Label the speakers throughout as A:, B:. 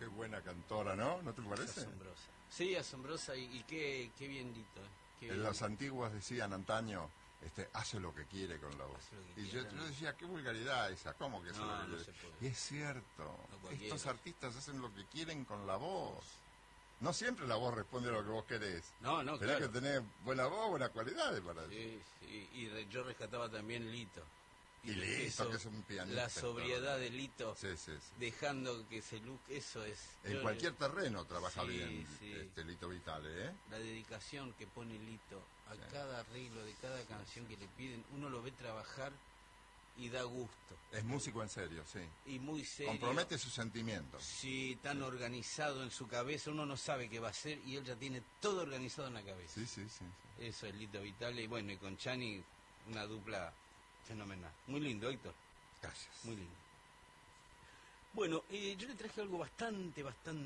A: Qué buena cantora, ¿no? ¿No te parece?
B: Asombrosa. Sí, asombrosa y qué bien Lito.
A: Los antiguos decían antaño, hace lo que quiere con la voz. Y yo decía, qué vulgaridad esa, ¿cómo que eso
B: no,
A: lo que
B: se puede.
A: Y es cierto, estos artistas hacen lo que quieren con la voz. No siempre la voz responde a lo que vos querés.
B: No,
A: Tenés
B: claro.
A: que tener buena voz, buenas cualidades para eso.
B: Sí, y yo rescataba también Lito.
A: Y Lito, que es un pianista.
B: La sobriedad de Lito,
A: sí.
B: dejando que se look, eso es...
A: En cualquier terreno trabaja bien
B: sí.
A: Lito Vitale, ¿eh?
B: La dedicación que pone Lito a cada arreglo de cada canción que le piden, uno lo ve trabajar y da gusto.
A: Es músico en serio, sí.
B: Y muy serio.
A: Compromete sus sentimientos.
B: Sí, tan organizado en su cabeza, uno no sabe qué va a hacer y él ya tiene todo organizado en la cabeza.
A: Sí.
B: Eso es Lito Vitale, y bueno, y con Chani una dupla fenomenal. Muy lindo, Héctor.
A: Gracias.
B: Muy lindo. Bueno, yo le traje algo bastante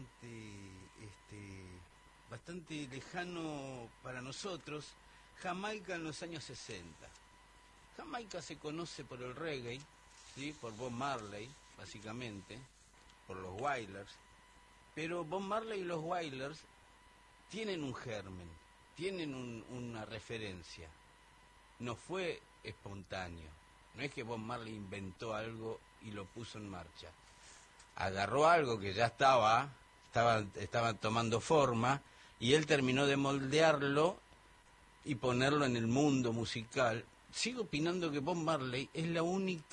B: lejano para nosotros. Jamaica en los años 60. Jamaica se conoce por el reggae, ¿sí? Por Bob Marley, básicamente, por los Wailers. Pero Bob Marley y los Wailers tienen un germen, tienen una referencia. No fue espontáneo. No es que Bob Marley inventó algo y lo puso en marcha. Agarró algo que ya estaba tomando forma y él terminó de moldearlo y ponerlo en el mundo musical. Sigo opinando que Bob Marley es el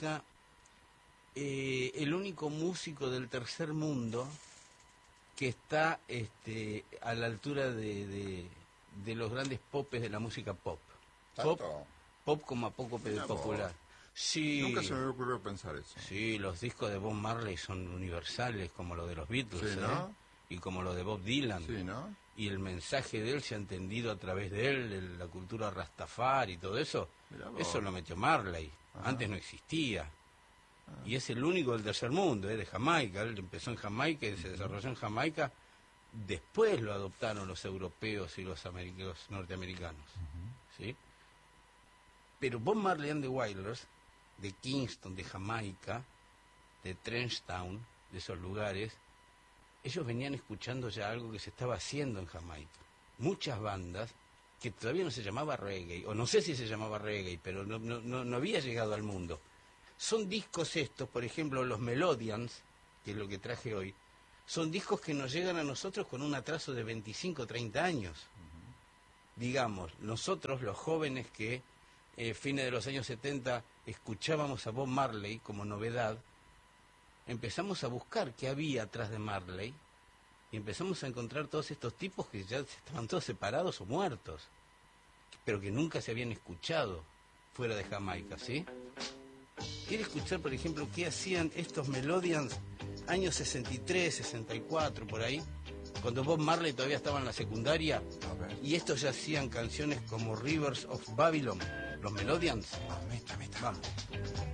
B: único músico del tercer mundo que está a la altura de los grandes popes de la música pop. Pop como a poco popular. Sí,
A: nunca se me ocurrió pensar eso.
B: Sí, los discos de Bob Marley son universales, como los de los Beatles,
A: sí, ¿no?
B: Y como los de Bob Dylan.
A: Sí, ¿no?
B: Y el mensaje de él se ha entendido a través de él, de la cultura Rastafari y todo eso. Eso lo metió Marley. Ajá. Antes no existía. Y es el único del tercer mundo, de Jamaica. Él empezó en Jamaica y se desarrolló en Jamaica. Después lo adoptaron los europeos y los norteamericanos. ¿Sí? Pero Bob Marley and the Wailers, de Kingston, de Jamaica, de Trenchtown, de esos lugares, ellos venían escuchando ya algo que se estaba haciendo en Jamaica. Muchas bandas que todavía no se llamaba reggae, o no sé si se llamaba reggae, pero no había llegado al mundo. Son discos estos, por ejemplo, los Melodians, que es lo que traje hoy, son discos que nos llegan a nosotros con un atraso de 25 o 30 años. Digamos, nosotros, los jóvenes que fines de los años 70 escuchábamos a Bob Marley como novedad, empezamos a buscar qué había atrás de Marley y empezamos a encontrar todos estos tipos que ya estaban todos separados o muertos, pero que nunca se habían escuchado fuera de Jamaica, ¿sí? ¿Quiere escuchar, por ejemplo, qué hacían estos Melodians años 63, 64, por ahí? Cuando Bob Marley todavía estaba en la secundaria y estos ya hacían canciones como Rivers of Babylon, los Melodians.
A: Meta.
B: Vamos.